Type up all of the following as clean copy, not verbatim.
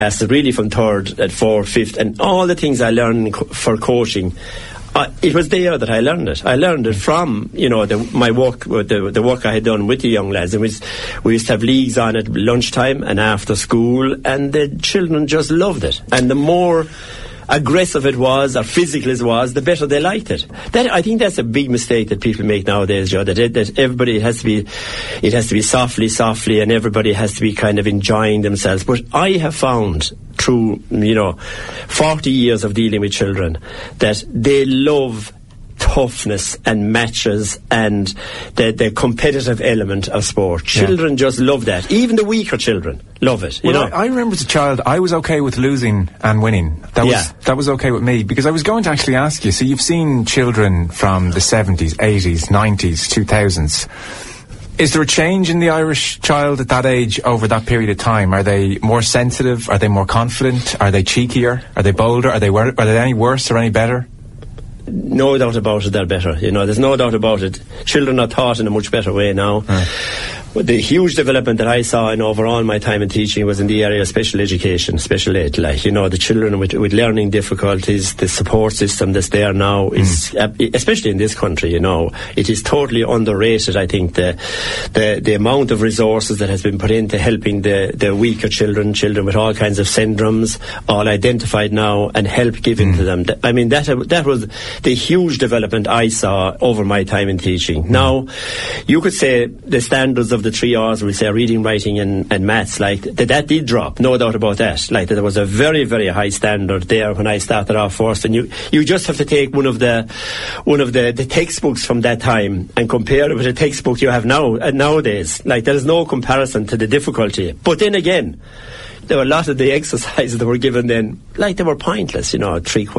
really from third, at fourth, fifth, and all the things I learned for coaching. It was there that I learned it. I learned it from, my work, the work I had done with the young lads. We used to have leagues on at lunchtime and after school, and the children just loved it. And the more aggressive it was, or physical it was, the better they liked it. I think that's a big mistake that people make nowadays, Joe, that everybody it has to be softly, and everybody has to be kind of enjoying themselves. But I have found through 40 years of dealing with children that they love toughness and matches and the competitive element of sport. Children just love that. Even the weaker children love it. I remember as a child, I was okay with losing and winning. That was okay with me, because I was going to actually ask you, so you've seen children from the 70s, 80s, 90s, 2000s. Is there a change in the Irish child at that age over that period of time? Are they more sensitive? Are they more confident? Are they cheekier? Are they bolder? Are they any worse or any better? No doubt about it, they're better. There's no doubt about it. Children are taught in a much better way now. But the huge development that I saw in overall my time in teaching was in the area of special education, special ed. The children with learning difficulties, the support system that's there now is, especially in this country, it is totally underrated. I think the amount of resources that has been put into helping the weaker children with all kinds of syndromes, all identified now, and help given to them. That was the huge development I saw over my time in teaching. Now, you could say the standards of the 3 R's, we say reading, writing and maths, that did drop, no doubt about that. That there was a very, very high standard there when I started off first, and you just have to take one of the textbooks from that time and compare it with the textbook you have nowadays. There is no comparison to the difficulty. But then again, there were a lot of the exercises that were given then, they were pointless, there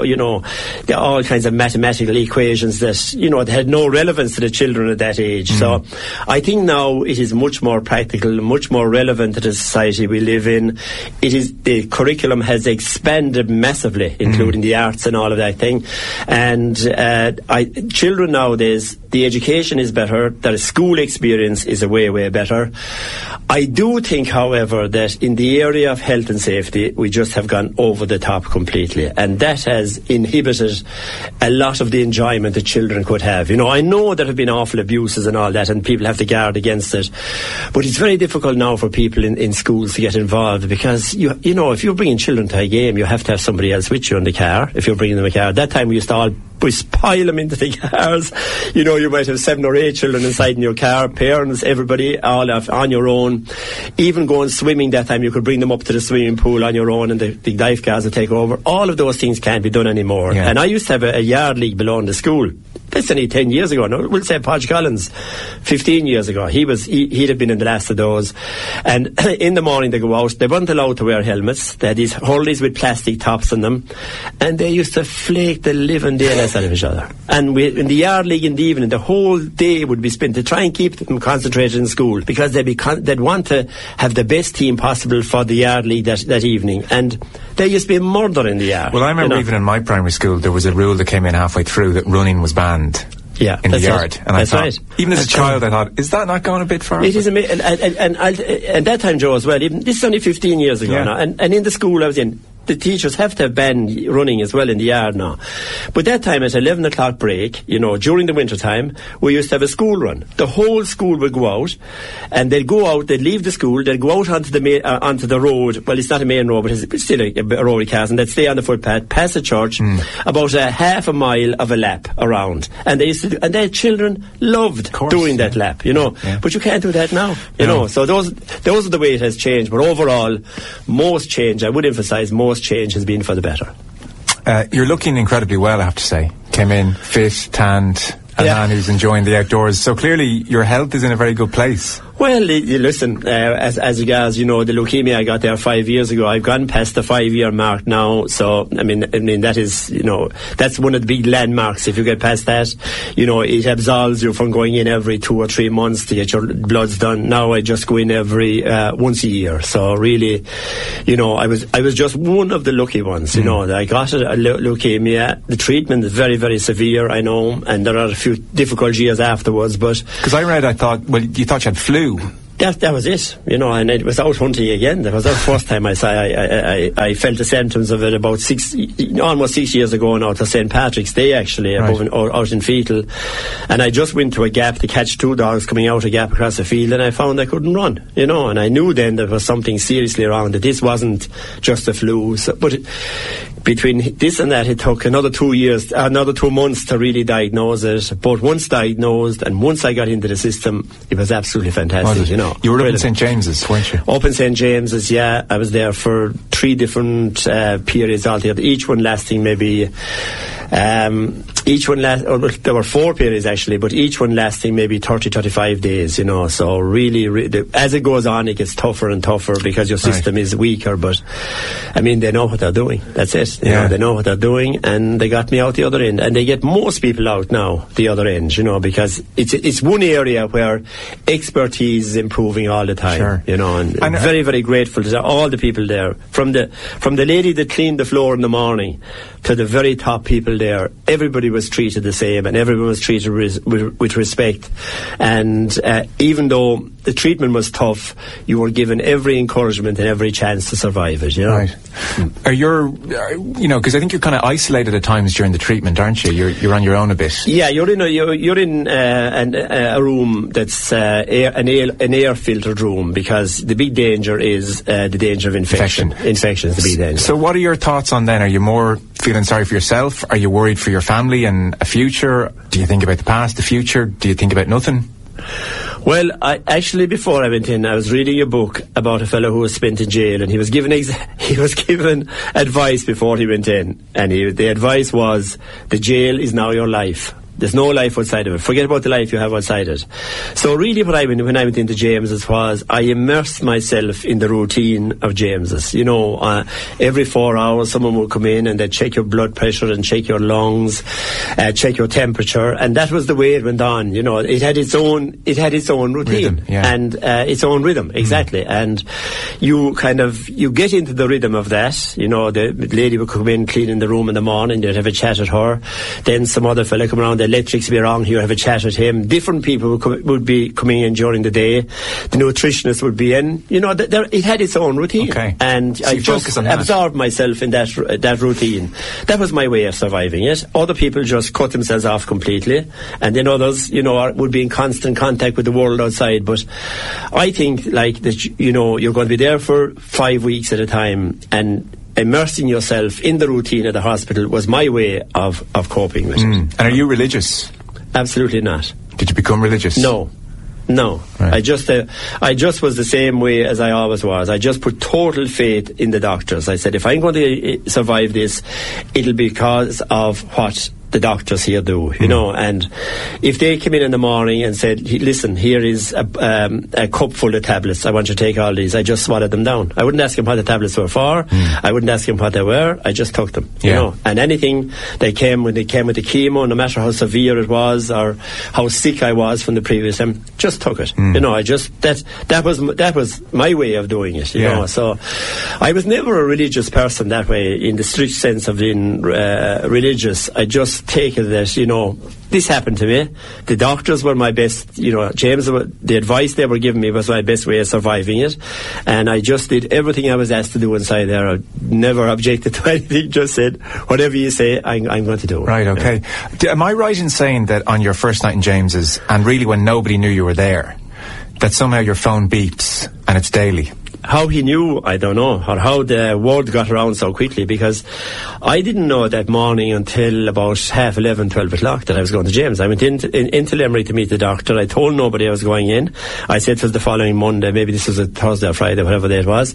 are all kinds of mathematical equations that, they had no relevance to the children at that age. So I think now it is much more practical, much more relevant to the society we live in. The curriculum has expanded massively, including the arts and all of that thing. And children nowadays, the education is better, their school experience is way, way better. I do think, however, that in the area of health and safety, we just have gone over the top completely, and that has inhibited a lot of the enjoyment that children could have. I know there have been awful abuses and all that, and people have to guard against it, but it's very difficult now for people in schools to get involved, because if you're bringing children to a game, you have to have somebody else with you in the car. If you're bringing them a car, at that time we used to all pile them into the cars. You might have 7 or 8 children inside in your car, parents, everybody, all on your own. Even going swimming that time, you could bring them up to the swimming pool on your own, and the lifeguards would take over. All of those things can't be done anymore. And I used to have a yard league below in the school. That's only 10 years ago. No, we'll say Podge Collins, 15 years ago. He'd have been in the last of those. And in the morning they go out. They weren't allowed to wear helmets. They had these hurleys with plastic tops on them, and they used to flake the living daylights out of each other. And in the yard league in the evening, the whole day would be spent to try and keep them concentrated in school, because they'd want to have the best team possible for the yard league that evening. And there used to be murder in the yard. Well, I remember even in my primary school, there was a rule that came in halfway through that running was banned. In the yard. And I thought, even as a child, I thought, is that not going a bit far? It is amazing. And that time, Joe, as well, this is only 15 years ago now, and in the school I was in, the teachers have to ban running as well in the yard now. But that time at 11 o'clock break, during the winter time, we used to have a school run. The whole school would go out, and they'd go out, they'd leave the school, they'd go out onto the road. Well, it's not a main road, but it's still a road of cars, and they'd stay on the footpath, past the church, about a half a mile of a lap around. And they their children loved doing that lap, But you can't do that now, So those are the way it has changed. But overall, most change, I would emphasise, most change has been for the better. You're looking incredibly well, I have to say. Came in fit, tanned, a man who's enjoying the outdoors. So clearly your health is in a very good place. Well, listen, as regards, the leukemia I got there 5 years ago, I've gone past the 5-year mark now. So, I mean, that is, that's one of the big landmarks. If you get past that, it absolves you from going in every 2 or 3 months to get your bloods done. Now I just go in every once a year. So really, I was just one of the lucky ones. I got a leukemia. The treatment is very, very severe, I know, and there are a few difficult years afterwards. But because I read, you thought you had flu. That was it, and it was out hunting again. That was the first time I felt the symptoms of it about almost 6 years ago now, to St. Patrick's Day actually, out in Fetal. And I just went to a gap to catch 2 dogs coming out a gap across the field, and I found I couldn't run, and I knew then there was something seriously wrong, that this wasn't just a flu. But between this and that, it took another 2 months to really diagnose it. But once diagnosed and once I got into the system, it was absolutely fantastic, You were up in St. James's, weren't you? Up in St. James's, yeah. I was there for 3 different periods altogether, each one lasting maybe... there were 4 periods actually, but each one lasting maybe 30-35 days, so really, as it goes on, it gets tougher and tougher because your system is weaker, but I mean, they know what they're doing. That's it. They know what they're doing, and they got me out the other end, and they get most people out now the other end, because it's one area where expertise is improving all the time, and I'm very, very grateful to all the people there, from the lady that cleaned the floor in the morning to the very top people there. Everybody was treated the same, and everyone was treated with respect. And even though the treatment was tough, you were given every encouragement and every chance to survive it. Right. Are you, because I think you're kind of isolated at times during the treatment, aren't you? You're on your own a bit. Yeah, you're in a room that's an air filtered room, because the big danger is the danger of infection. Infection is the big danger. So what are your thoughts on then? Are you more feeling sorry for yourself? Are you worried for your family and a future? Do you think about the past, the future? Do you think about nothing? Well, before I went in, I was reading a book about a fellow who was spent in jail, and he was given advice before he went in, and the advice was, the jail is now your life. There's no life outside of it. Forget about the life you have outside it. So really when I went into James's was, I immersed myself in the routine of James's. Every 4 hours someone would come in and they'd check your blood pressure and check your lungs, check your temperature, and that was the way it went on. It had its own routine, rhythm, and its own rhythm, exactly. And you get into the rhythm of that. The lady would come in, cleaning the room in the morning, they'd have a chat at her. Then some other fella come around, the electrics be wrong, you have a chat with him. Different people would be coming in during the day. The nutritionist would be in. It had its own routine. Okay. And so I just absorbed myself in that routine. That was my way of surviving it. Other people just cut themselves off completely, and then others, would be in constant contact with the world outside. But I think that, you're going to be there for 5 weeks at a time, and immersing yourself in the routine of the hospital was my way of coping with it. And are you religious? Absolutely not. Did you become religious? No. Right. I just was the same way as I always was. I just put total faith in the doctors. I said, if I'm going to survive this, it'll be because of what the doctors here do, and if they came in the morning and said, listen, here is a cup full of tablets, I want you to take all these, I just swallowed them down. I wouldn't ask them what the tablets were for. I wouldn't ask them what they were. I just took them, and anything when they came with the chemo, no matter how severe it was or how sick I was from the previous time, just took it. I just that was my way of doing it, so I was never a religious person that way, in the strict sense of being religious. I just take it that, this happened to me. The doctors were my best, James, the advice they were giving me was my best way of surviving it. And I just did everything I was asked to do inside there. I never objected to anything, just said, whatever you say, I'm going to do it. Right, okay. Am I right in saying that on your first night in James's, and really when nobody knew you were there, that somehow your phone beeps and it's daily? How he knew, I don't know, or how the word got around so quickly, because I didn't know that morning until about 11:30, 12 o'clock that I was going to James. I went into Limerick to meet the doctor. I told nobody I was going in. I said it was the following Monday, maybe this was a Thursday or Friday, whatever day it was.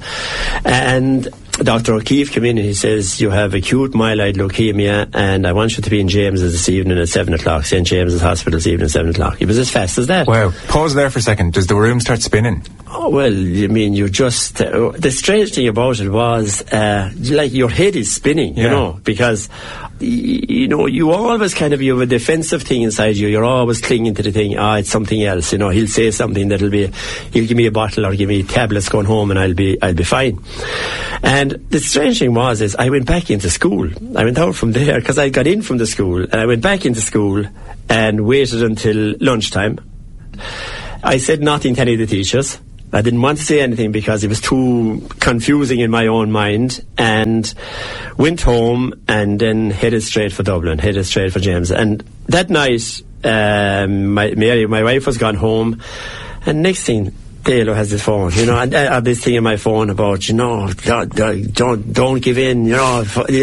And Dr. O'Keefe came in and he says, you have acute myeloid leukemia, and I want you to be in James's this evening at 7 o'clock, St. James's Hospital this evening at 7 o'clock. It was as fast as that. Wow. Pause there for a second. Does the room start spinning? Oh, well, you just... the strange thing about it was, your head is spinning, because... you always you have a defensive thing inside you. You're always clinging to the thing. It's something else. He'll say something he'll give me a bottle or give me tablets going home, and I'll be fine. And the strange thing is I went back into school. I went out from there because I got in from the school, and I went back into school and waited until lunchtime. I said nothing to any of the teachers. I didn't want to say anything because it was too confusing in my own mind, and went home and then headed straight for Dublin, headed straight for James. And that night, my wife was gone home, and next thing, Dalo has this phone, you know, and I have this thing in my phone about, you know, don't give in, you know.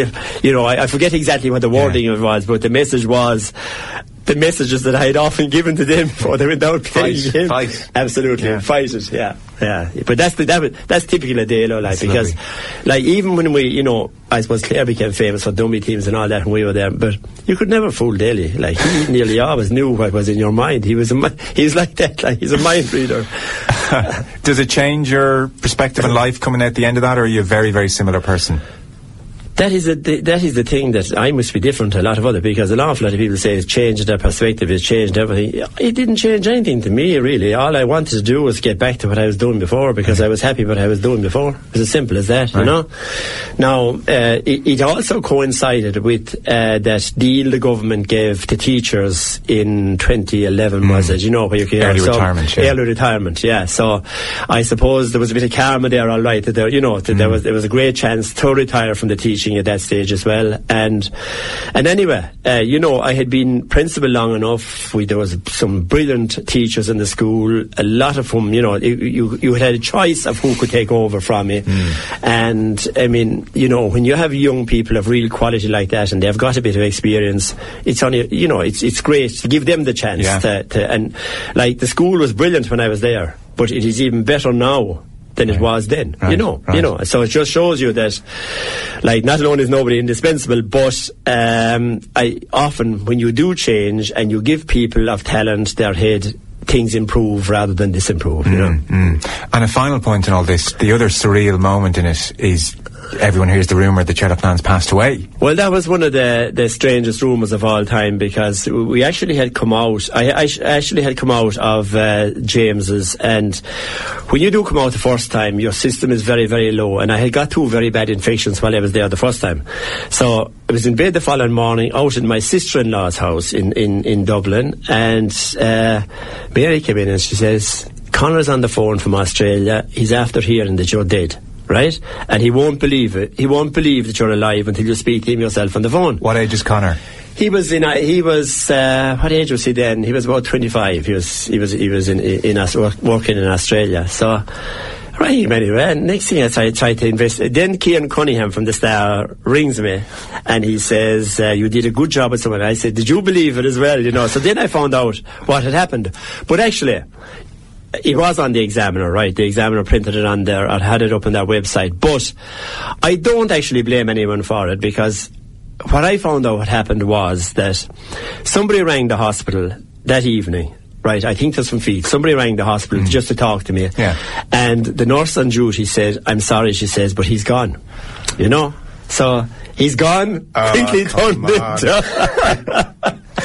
I forget exactly what the wording of it was, but the message was the messages that I had often given to them before they went out playing him. Fight. Absolutely, fight it, yeah. But that's typical of Dalo, like, because, like, even when we, you know, I suppose Clare became famous for dummy teams and all that when we were there, but you could never fool Daly. Like, he nearly always knew what was in your mind. He was like that, like, he's a mind reader. Does it change your perspective on life coming out the end of that, or are you a very, very similar person? That is the thing that I must be different to a lot of other, because an awful lot of people say it's changed their perspective, it's changed everything. It didn't change anything to me, really. All I wanted to do was get back to what I was doing before, because I was happy with what I was doing before. It's as simple as that, you know. Now, it also coincided with that deal the government gave to teachers in 2011, was it? You know, where you could early retirement. Early retirement, yeah. So I suppose there was a bit of karma there, all right. That there, you know, that there was a great chance to retire from the teaching at that stage as well, and anyway, you know, I had been principal long enough. There was some brilliant teachers in the school, a lot of whom, you know, you had a choice of who could take over from you. And I mean, you know, when you have young people of real quality like that and they've got a bit of experience, it's only, you know, it's great to give them the chance to and like, the school was brilliant when I was there, but it is even better now than it was then, you know. So it just shows you that, like, not alone is nobody indispensable, but I often, when you do change and you give people of talent their head, things improve rather than disimprove, you know. And a final point in all this, the other surreal moment in it is everyone hears the rumour that Gerald Plans passed away. Well, that was one of the strangest rumours of all time, because we actually had come out, I actually had come out of James's, and when you do come out the first time, your system is very, very low, and I had got 2 very bad infections while I was there the first time. So I was in bed the following morning out in my sister-in-law's house in Dublin, and Mary came in and she says, Connor's on the phone from Australia, he's after hearing that you're dead. Right? And he won't believe it. He won't believe that you're alive until you speak to him yourself on the phone. What age is Connor? He was what age was he then? He was about 25. He was working in Australia. So, right, anyway, and next thing I tried to invest. Then Cian Cunningham from the Star rings me and he says, you did a good job with someone. I said, did you believe it as well? You know, so then I found out what had happened. But actually, it was on the Examiner, right? The Examiner printed it on there or had it up on their website. But I don't actually blame anyone for it, because what I found out what happened was that somebody rang the hospital that evening, right? I think there's some feet. Somebody rang the hospital just to talk to me. Yeah. And the nurse on duty said, I'm sorry, she says, but he's gone. You know? So he's gone. Quickly turned into...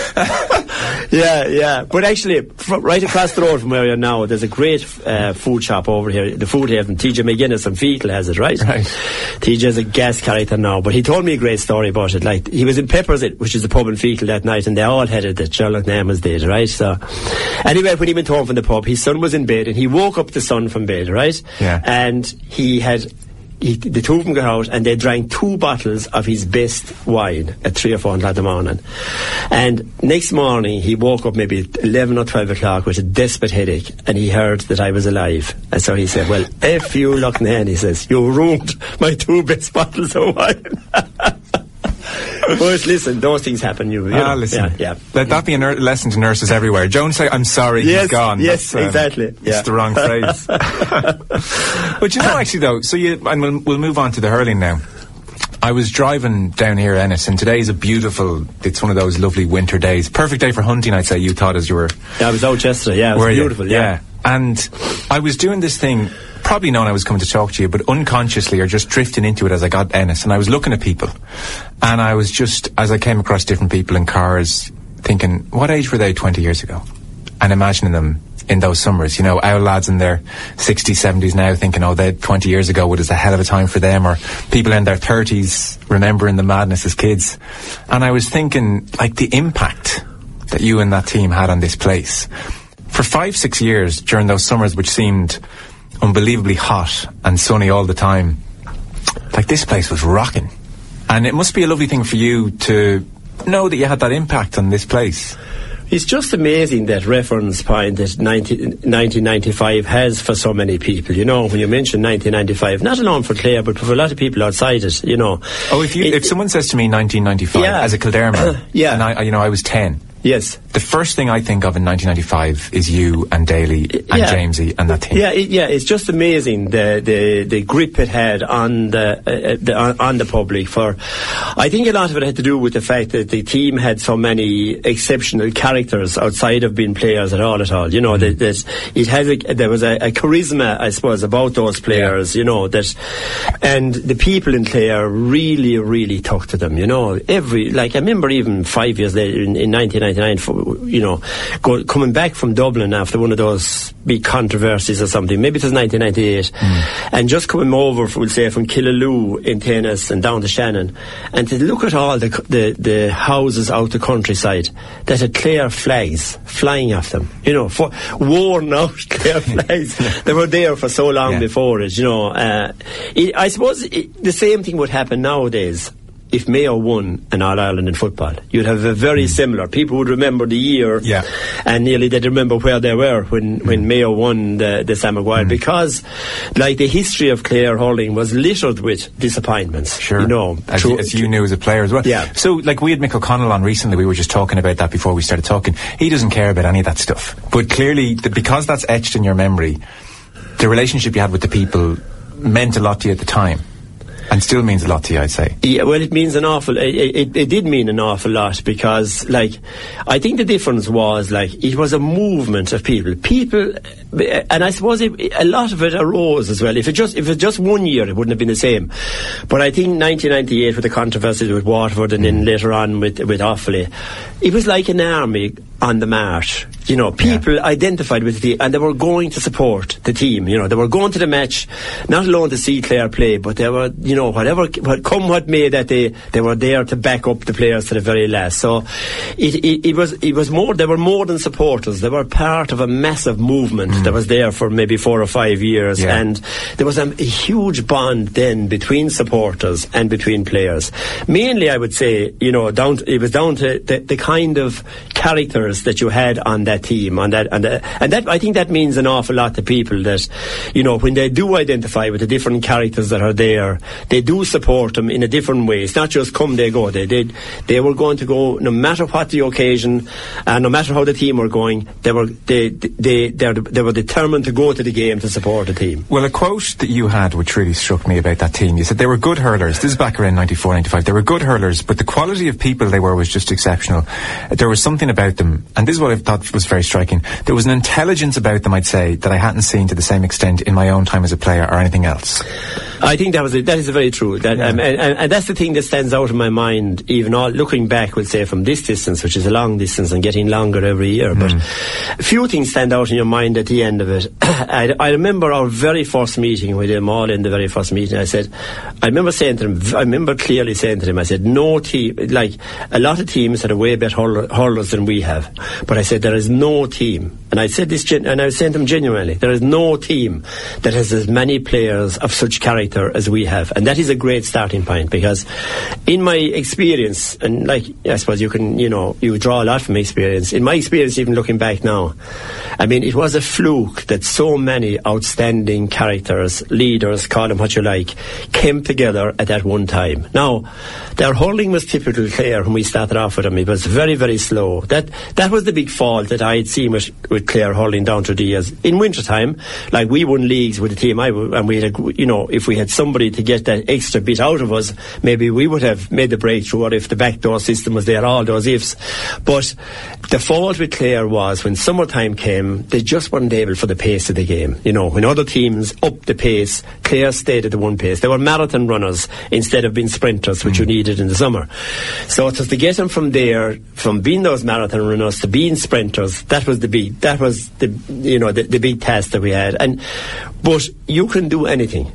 Yeah. But actually, right across the road from where we are now, there's a great food shop over here, the Food Haven. TJ McGuinness from Fetal has it, right? TJ's a gas character now, but he told me a great story about it. Like, he was in Peppers, which is the pub in Fetal that night, and they all had it that Sherlock Name was dead, right? So, anyway, when he went home from the pub, his son was in bed, and he woke up the son from bed, right? Yeah. And the 2 of them got out and they drank 2 bottles of his best wine at 3 or 4 o'clock in the morning. And next morning he woke up maybe 11 or 12 o'clock with a desperate headache, and he heard that I was alive. And so he said, well, if you look now, he says, you ruined my 2 best bottles of wine. But listen, those things happen. Listen. Yeah. Let that be a lesson to nurses everywhere. Joan say, I'm sorry, he's gone. Yes, exactly. It's the wrong phrase. But you know, actually though, and we'll move on to the hurling now. I was driving down here, Ennis, and today's it's one of those lovely winter days. Perfect day for hunting, I'd say. You thought as you were... Yeah, I was out yesterday, it was beautiful, yeah. And I was doing this thing, probably knowing I was coming to talk to you, but unconsciously or just drifting into it as I got Ennis, and I was looking at people, and I was just, as I came across different people in cars, thinking, what age were they 20 years ago? And imagining them in those summers, you know, our lads in their 60s, 70s now thinking, they 20 years ago was a hell of a time for them, or people in their 30s remembering the madness as kids. And I was thinking, like, the impact that you and that team had on this place. For 5-6 years during those summers, which seemed unbelievably hot and sunny all the time, like, this place was rocking. And it must be a lovely thing for you to know that you had that impact on this place. It's just amazing that reference point that 1995 has for so many people. You know, when you mention 1995, not alone for Clare, but for a lot of people outside it, you know. Oh, if someone says to me 1995, as a Kildare man, and I was 10. Yes. The first thing I think of in 1995 is you and Daly and Jamesy and that team. It's just amazing the grip it had on the public. For, I think a lot of it had to do with the fact that the team had so many exceptional characters outside of being players at all. You know, that it had there was a charisma, I suppose, about those players. You know that, and the people in Clare really, really took to them. You know, I remember even 5 years later in 1999, you know, coming back from Dublin after one of those big controversies or something, maybe it was 1998, and just coming over, we'll say, from Killaloo in Tennis and down to Shannon, and to look at all the houses out the countryside that had Clare flags flying off them, you know, for worn out Clare flags. They were there for so long before it, you know. I suppose the same thing would happen nowadays. If Mayo won an All-Ireland in football, you'd have a very similar. People would remember the year, and nearly they'd remember where they were when Mayo won the Sam Maguire, because, like, the history of Clare hurling was littered with disappointments. Sure. You know, as you knew as a player as well. Yeah. So, like, we had Mick O'Connell on recently. We were just talking about that before we started talking. He doesn't care about any of that stuff. But clearly, because that's etched in your memory, the relationship you had with the people meant a lot to you at the time. And still means a lot to you, I'd say. Yeah, well, it means an awful... It did mean an awful lot, because, like, I think the difference was, like, it was a movement of people. People... And I suppose a lot of it arose as well. If it just 1 year, it wouldn't have been the same. But I think 1998, with the controversies with Waterford and then later on with Offaly, it was like an army on the march. You know, people identified with the team, and they were going to support the team. You know, they were going to the match, not alone to see Clare play, but they were, you know, what may that day, they were there to back up the players to the very last. So it was more, they were more than supporters. They were part of a massive movement that was there for maybe 4 or 5 years, and there was a huge bond then between supporters and between players. Mainly, I would say, you know, it was down to the kind of characters that you had on that team, and that I think that means an awful lot to people, that, you know, when they do identify with the different characters that are there, they do support them in a different way. It's not just come, they go. They were going to go no matter what the occasion, and no matter how the team were going. They were determined to go to the game to support the team. Well, a quote that you had which really struck me about that team, you said they were good hurlers. This is back around 94, 95. They were good hurlers, but the quality of people they were was just exceptional. There was something about them, and this is what I thought was very striking. There was an intelligence about them, I'd say, that I hadn't seen to the same extent in my own time as a player or anything else. I think that is very true. And that's the thing that stands out in my mind, even looking back, we'll say, from this distance, which is a long distance and getting longer every year. But a few things stand out in your mind at the end of it. I remember our very first meeting with them, all in the very first meeting. I remember clearly saying to them, I said, no team, like, a lot of teams had a way better hurlers than we have. But I said, there is no team, and I said this, and I was saying to them genuinely, there is no team that has as many players of such character as we have, and that is a great starting point, because in my experience, and, like, I suppose you draw a lot from experience. In my experience, even looking back now, I mean, it was a fluke that so many outstanding characters, leaders, call them what you like, came together at that one time. Now, their hurling was typical Clare when we started off with them. It was very, very slow. That was the big fault that I had seen with Clare hurling down through the years. In winter time, like, we won leagues with the team, and we had, you know, if we had somebody to get that extra bit out of us, maybe we would have made the breakthrough, or if the backdoor system was there, all those ifs. But the fault with Clare was, when summertime came, they just weren't able for the pace of the game. You know, when other teams upped the pace, Clare stayed at the one pace. They were marathon runners instead of being sprinters, which you needed in the summer. So it was to get them from there, from being those marathon runners to being sprinters, that was the big task that we had. But you can do anything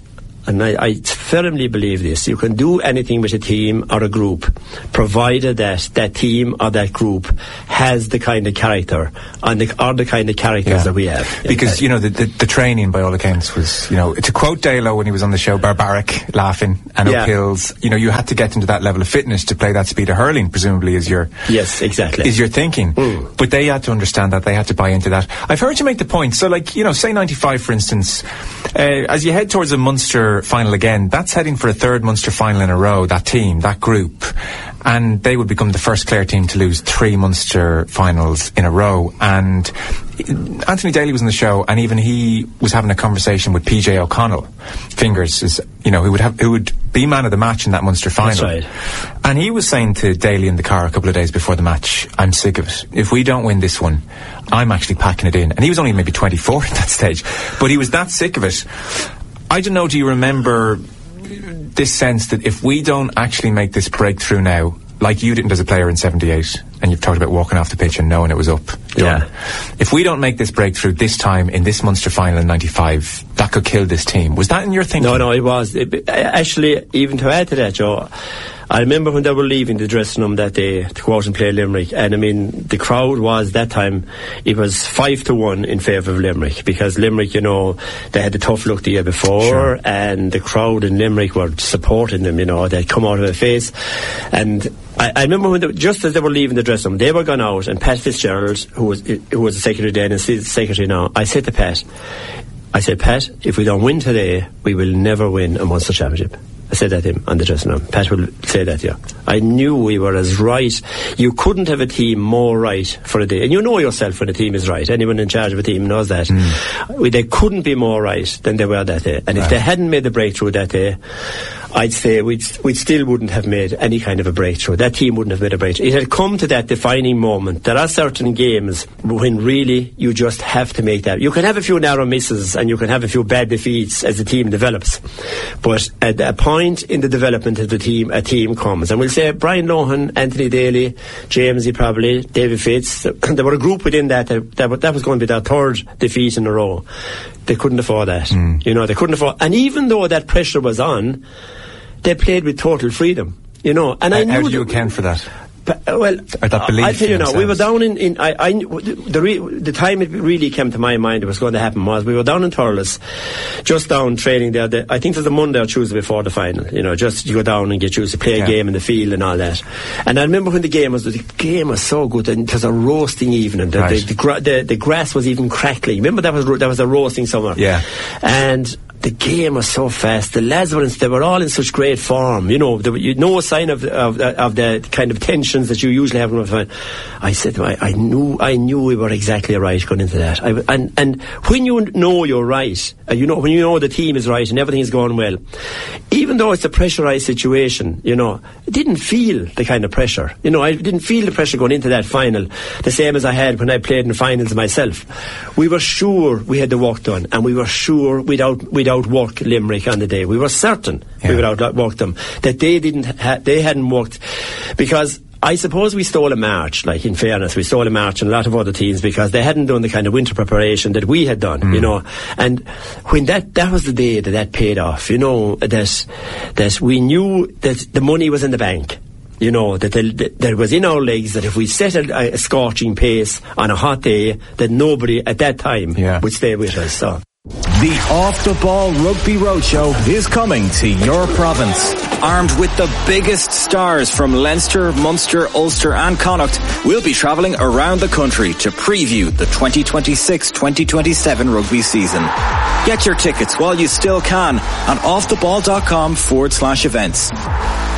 and I firmly believe this, you can do anything with a team or a group, provided that team or that group has the kind of character or the kind of characters that we have. Because, the training, by all accounts, was, to quote Dalo when he was on the show, barbaric, laughing, and uphills. You had to get into that level of fitness to play that speed of hurling, presumably, is your thinking. But they had to understand that, they had to buy into that. I've heard you make the point, so say 95, for instance, as you head towards a Munster final again, that's heading for a third Munster final in a row, that team, that group, and they would become the first Clare team to lose 3 Munster finals in a row. And Anthony Daly was on the show, and even he was having a conversation with PJ O'Connell, Fingers, who would be man of the match in that Munster final. That's right. And he was saying to Daly in the car a couple of days before the match, I'm sick of it. If we don't win this one, I'm actually packing it in. And he was only maybe 24 at that stage, but he was that sick of it. I don't know, do you remember this sense that if we don't actually make this breakthrough now, like you didn't as a player in 78, and you've talked about walking off the pitch and knowing it was up, done. If we don't make this breakthrough this time in this Munster final in 95, that could kill this team. Was that in your thinking? No, it was. Actually, even to add to that, Joe, I remember when they were leaving the dressing room that day to go out and play Limerick, and the crowd was, that time, it was 5-1 in favour of Limerick, because Limerick, they had the tough look the year before, and the crowd in Limerick were supporting them, they'd come out of their face. And I remember when just as they were leaving the dressing room, they were gone out, and Pat Fitzgerald, who was the secretary then and still the secretary now, I said to Pat, if we don't win today, we will never win a Munster championship. I said that to him on the dressing room. Pat will say that to you. I knew we were as right. You couldn't have a team more right for a day. And you know yourself when a team is right. Anyone in charge of a team knows that. They couldn't be more right than they were that day. And if they hadn't made the breakthrough that day, I'd say we still wouldn't have made any kind of a breakthrough. That team wouldn't have made a breakthrough. It had come to that defining moment. There are certain games when really you just have to make that. You can have a few narrow misses and you can have a few bad defeats as the team develops. But at a point in the development of the team, a team comes. And we'll say Brian Lohan, Anthony Daly, Jamesy probably, David Fitz. There were a group within that was going to be their third defeat in a row. They couldn't afford that. They couldn't afford. And even though that pressure was on, they played with total freedom, And how do you account for that? That belief, I'll tell you now, we were down the time it really came to my mind it was going to happen was we were down in Thurles, just down training there. I think there's a Monday or Tuesday before the final, just you go down and get used to play a game in the field and all that. And I remember when the game was so good, and it was a roasting evening. The grass was even crackling. Remember that was a roasting summer. Yeah. And the game was so fast. The lads they were all in such great form. There was no sign of the kind of tensions that you usually have when you're I said, I knew we were exactly right going into that. And when you know you're right, when you know the team is right and everything is going well, even though it's a pressurised situation, it didn't feel the kind of pressure. I didn't feel the pressure going into that final, the same as I had when I played in finals myself. We were sure we had the work done, and we were sure we'd outwork Limerick on the day. We were certain we would outwork them. That they hadn't worked, because I suppose we stole a march, in fairness, we stole a march and a lot of other teams, because they hadn't done the kind of winter preparation that we had done, and when that was the day that paid off, that we knew that the money was in the bank. That it was in our legs, that if we set a scorching pace on a hot day, that nobody at that time would stay with us. So the Off the Ball Rugby Roadshow is coming to your province. Armed with the biggest stars from Leinster, Munster, Ulster and Connacht, we'll be travelling around the country to preview the 2026-2027 rugby season. Get your tickets while you still can on offtheball.com/events.